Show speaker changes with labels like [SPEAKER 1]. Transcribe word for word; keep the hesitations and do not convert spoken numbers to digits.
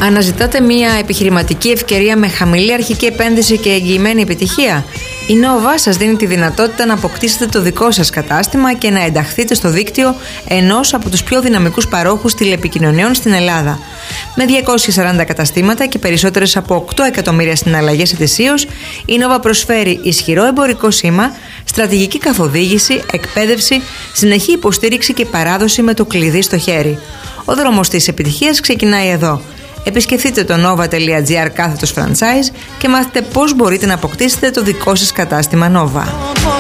[SPEAKER 1] Αναζητάτε μια επιχειρηματική ευκαιρία με χαμηλή αρχική επένδυση και εγγυημένη επιτυχία? Η Nova σας δίνει τη δυνατότητα να αποκτήσετε το δικό σας κατάστημα και να ενταχθείτε στο δίκτυο ενός από τους πιο δυναμικούς παρόχους τηλεπικοινωνιών στην Ελλάδα. Με διακόσια σαράντα καταστήματα και περισσότερες από οκτώ εκατομμύρια συναλλαγές ετησίως, η Nova προσφέρει ισχυρό εμπορικό σήμα, στρατηγική καθοδήγηση, εκπαίδευση, συνεχή υποστήριξη και παράδοση με το κλειδί στο χέρι. Ο δρόμος της επιτυχίας ξεκινάει εδώ. Επισκεφτείτε το nova.gr κάθετος franchise και μάθετε πώς μπορείτε να αποκτήσετε το δικό σας κατάστημα Nova.